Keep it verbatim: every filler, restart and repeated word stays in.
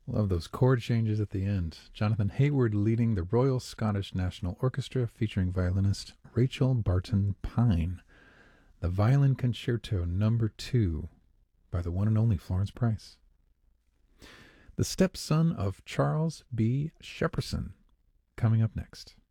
Love those chord changes at the end. Jonathan Hayward leading the Royal Scottish National Orchestra featuring violinist Rachel Barton Pine. The Violin Concerto Number two by the one and only Florence Price. The Stepson of Charles B. Shepperson coming up next.